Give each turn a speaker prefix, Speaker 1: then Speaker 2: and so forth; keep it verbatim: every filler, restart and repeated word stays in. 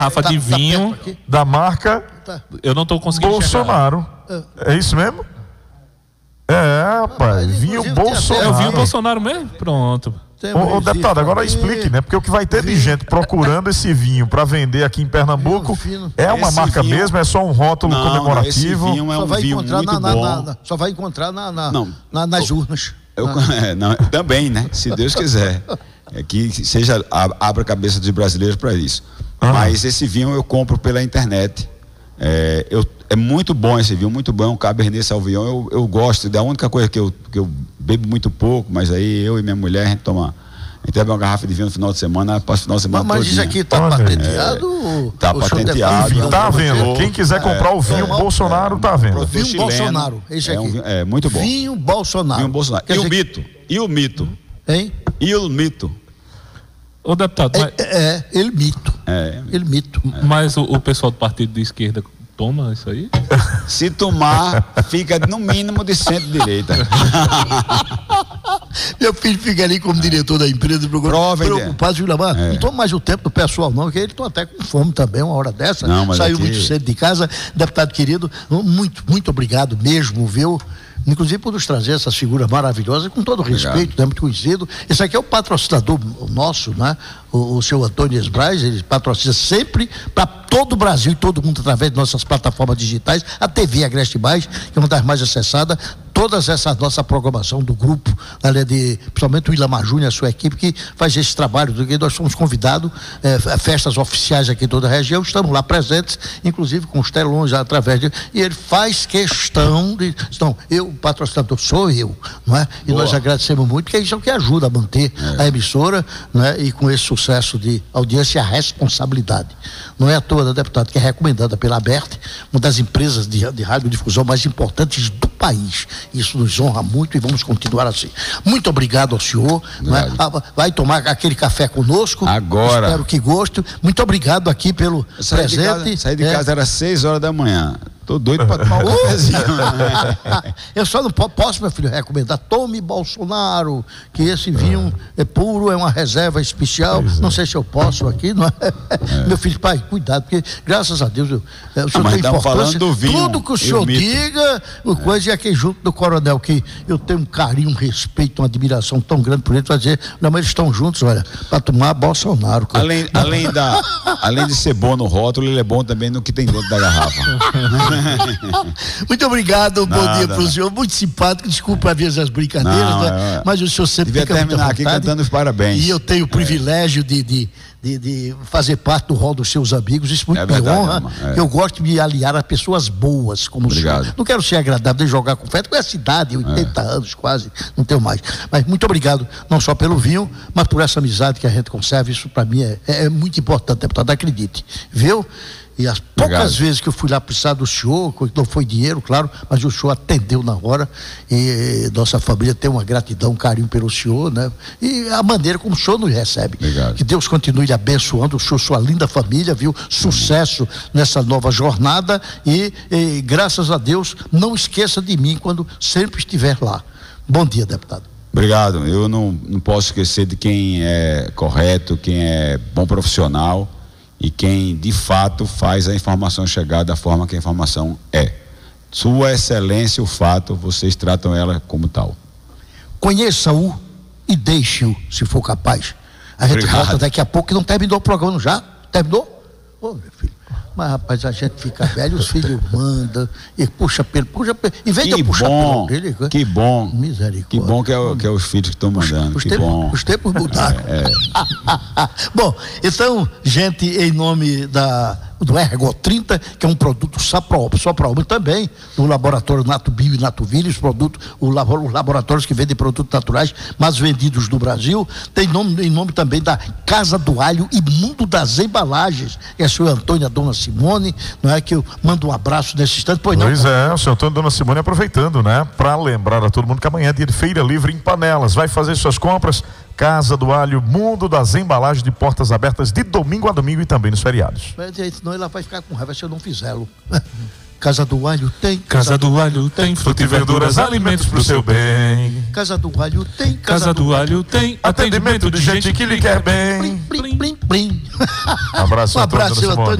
Speaker 1: Rafa,
Speaker 2: tá,
Speaker 1: de vinho
Speaker 2: tá
Speaker 3: da marca
Speaker 2: tá.
Speaker 1: Eu não tô conseguindo
Speaker 3: Bolsonaro. É. é isso mesmo? É, rapaz,
Speaker 2: Mas,
Speaker 3: vinho
Speaker 2: inclusive,
Speaker 3: Bolsonaro.
Speaker 1: É o vinho Bolsonaro mesmo? Pronto.
Speaker 3: Ô, ô deputado, agora explique, né? Porque o que vai ter de gente procurando esse vinho para vender aqui em Pernambuco é uma
Speaker 4: Esse
Speaker 3: marca
Speaker 4: vinho-
Speaker 3: mesmo, é só um rótulo
Speaker 4: Não,
Speaker 3: comemorativo.
Speaker 4: esse vinho é
Speaker 2: Só
Speaker 4: um
Speaker 2: vai
Speaker 4: vinho
Speaker 2: encontrar
Speaker 4: muito
Speaker 2: na, na,
Speaker 4: bom.
Speaker 2: na, na- só vai encontrar na, na,
Speaker 4: Não.
Speaker 2: na- nas urnas.
Speaker 4: Eu,
Speaker 2: Na-
Speaker 4: é, não, também, né? Se Deus quiser. É que seja, a- abra a cabeça dos brasileiros para isso.
Speaker 3: Ah.
Speaker 4: Mas esse vinho eu compro pela internet. É, eu, é muito bom esse vinho, muito bom. É um Cabernet Sauvignon. Eu, eu gosto. Da única coisa que eu, que eu bebo muito pouco, mas aí eu e minha mulher, a gente toma. A gente bebe uma garrafa de vinho no final de semana, passa o final de semana.
Speaker 2: Mas, mas isso
Speaker 4: todinha.
Speaker 2: aqui tá
Speaker 3: Olha,
Speaker 2: patenteado?
Speaker 4: é, tá
Speaker 2: o senhor deve
Speaker 4: patenteado.
Speaker 2: estar
Speaker 3: Tá
Speaker 2: enviando
Speaker 3: vendo?
Speaker 2: pra você.
Speaker 3: Quem quiser comprar o vinho
Speaker 2: é,
Speaker 3: Bolsonaro, tá vendo?
Speaker 4: produto
Speaker 2: Vinho
Speaker 4: chileno.
Speaker 2: Bolsonaro, esse
Speaker 4: É um
Speaker 2: aqui.
Speaker 4: vinho- é muito bom.
Speaker 2: Vinho Bolsonaro.
Speaker 4: Vinho Bolsonaro.
Speaker 2: Quer
Speaker 4: E o
Speaker 2: dizer-
Speaker 4: mito? E o mito?
Speaker 2: Hein?
Speaker 4: E o mito?
Speaker 1: Ô, deputado, mas,
Speaker 2: É, é, ele mito.
Speaker 4: É.
Speaker 2: Ele mito.
Speaker 1: mas o, o pessoal do partido de esquerda toma isso aí?
Speaker 4: Se tomar, fica no mínimo de centro-direita.
Speaker 2: Meu filho fica ali como diretor da empresa,
Speaker 4: Prova,
Speaker 2: preocupado, Júlio Amar.
Speaker 4: É.
Speaker 2: Não toma mais o tempo do pessoal, não, porque ele está até com fome também, uma hora dessa.
Speaker 4: Não, mas
Speaker 2: Saiu
Speaker 4: aqui-
Speaker 2: muito cedo de casa. Deputado querido, muito, muito obrigado mesmo, viu? Inclusive por nos trazer essas figuras maravilhosas, com todo respeito, né? Muito conhecido. Esse aqui é o patrocinador nosso, né? O, o seu Antônio Esbraz, ele patrocina sempre para todo o Brasil e todo mundo através de nossas plataformas digitais, a T V Agreste Mais, que é uma das mais acessadas, todas essa nossa programação do grupo, né, de, principalmente o Ilamar Júnior, a sua equipe, que faz esse trabalho, do que nós somos convidados é, a festas oficiais aqui em toda a região, estamos lá presentes, inclusive com os telões através de, e ele faz questão de, então, eu, o patrocinador sou eu, não é? E
Speaker 4: Boa.
Speaker 2: nós agradecemos muito, que isso é o que ajuda a manter
Speaker 4: É.
Speaker 2: a emissora, né? E com esse sucesso de audiência e a responsabilidade. Não é à toa, né, deputado, que é recomendada pela Aberte, uma das empresas de, de radiodifusão mais importantes do país. Isso nos honra muito e vamos continuar assim. Muito obrigado ao senhor. Não é? Ah, vai tomar aquele café conosco.
Speaker 4: Agora.
Speaker 2: Espero que goste. Muito obrigado aqui pelo
Speaker 4: Eu saí de
Speaker 2: presente.
Speaker 4: casa, saí de
Speaker 2: É.
Speaker 4: casa era seis horas da manhã. Tô doido para tomar um cafezinho.
Speaker 2: Eu só não po- posso, meu filho, recomendar. Tome Bolsonaro, que esse vinho é puro, é uma reserva especial.
Speaker 3: Pois é.
Speaker 2: Não sei se eu posso aqui, não é? Meu filho, pai, cuidado, porque graças a Deus eu, é, o senhor
Speaker 4: mas
Speaker 2: tem
Speaker 4: estamos
Speaker 2: importância.
Speaker 4: falando do vinho,
Speaker 2: Tudo que o
Speaker 4: eu
Speaker 2: senhor
Speaker 4: mito.
Speaker 2: diga, o coisa e aqui junto do coronel, que eu tenho um carinho, um respeito, uma admiração tão grande por ele, para dizer, não, mas eles estão juntos, olha, para tomar Bolsonaro. cara.
Speaker 4: Além, além, da, além de ser bom no rótulo, ele é bom também no que tem dentro da garrafa.
Speaker 2: Muito obrigado, bom
Speaker 4: Nada,
Speaker 2: dia para o
Speaker 4: nada.
Speaker 2: senhor, muito simpático, desculpa às vezes as brincadeiras,
Speaker 4: Não,
Speaker 2: né?
Speaker 4: é-
Speaker 2: Mas o senhor sempre
Speaker 4: Devia
Speaker 2: fica muito à
Speaker 4: terminar aqui
Speaker 2: vontade.
Speaker 4: cantando os parabéns.
Speaker 2: E eu tenho o privilégio de, de, de, de fazer parte do rol dos seus amigos, isso muito
Speaker 4: É
Speaker 2: me
Speaker 4: verdade,
Speaker 2: honra.
Speaker 4: Alma, é.
Speaker 2: Eu gosto de me aliar a pessoas boas, como
Speaker 4: Obrigado.
Speaker 2: o senhor. Não quero ser agradável de jogar confete com essa idade, oitenta anos quase, não tenho mais. Mas muito obrigado, não só pelo vinho, mas por essa amizade que a gente conserva, isso para mim é, é, é muito importante, deputado, acredite, viu? E as poucas
Speaker 4: Obrigado.
Speaker 2: vezes que eu fui lá precisar do senhor, não foi dinheiro, claro, mas o senhor atendeu na hora. E nossa família tem uma gratidão, um carinho pelo senhor, né? E a maneira como o senhor nos recebe.
Speaker 4: Obrigado.
Speaker 2: Que Deus continue lhe abençoando, o senhor, sua linda família, viu? Sucesso nessa nova jornada e, e graças a Deus, não esqueça de mim quando sempre estiver lá. Bom dia, deputado.
Speaker 4: Obrigado. Eu não, não posso esquecer de quem é correto, quem é bom profissional e quem de fato faz a informação chegar da forma que a informação é. Sua excelência, o fato, vocês tratam ela como tal.
Speaker 2: Conheça-o e deixe-o, se for capaz. A gente
Speaker 4: Obrigado.
Speaker 2: volta daqui a pouco, que não terminou o programa já? Terminou? Ô, meu filho. Mas, rapaz, a gente fica velho, os filhos mandam e puxa pelo, puxa pelo. Em vez de
Speaker 4: Que
Speaker 2: eu puxar
Speaker 4: bom,
Speaker 2: pelo dele,
Speaker 4: que bom,
Speaker 2: misericórdia.
Speaker 4: que bom que é, o- que é os filhos que estão mandando,
Speaker 2: Os
Speaker 4: que
Speaker 2: tempos,
Speaker 4: bom.
Speaker 2: os tempos mudaram.
Speaker 4: É,
Speaker 2: Bom, então, gente, em nome da, do Ergo trinta, que é um produto só para só para homem também, do laboratório Natubio e Natuville, os produtos, o labo- os laboratórios que vendem produtos naturais mais vendidos do Brasil, tem nome, em nome também da Casa do Alho e Mundo das Embalagens, que é o senhor Antônio e a dona Simone, não é, que eu mando um abraço nesse instante, pois não?
Speaker 3: Pois é, o senhor Antônio e a dona Simone aproveitando, né? Para lembrar a todo mundo que amanhã é dia de feira livre em Panelas. Vai fazer suas compras, Casa do Alho, Mundo das Embalagens, de portas abertas de domingo a domingo e também nos feriados.
Speaker 2: Mas, senão ela vai ficar com raiva se eu não fizê-lo. Casa do Alho tem.
Speaker 1: Casa do Alho tem fruta e verduras, alimentos pro seu bem.
Speaker 2: Casa do Alho tem,
Speaker 1: Casa do Alho tem
Speaker 3: Atendimento de gente que lhe quer bem.
Speaker 2: Plim, plim, plim, plim.
Speaker 3: Um abraço,
Speaker 2: Um
Speaker 3: Antônio
Speaker 2: abraço,
Speaker 3: Simone.
Speaker 2: Antônio.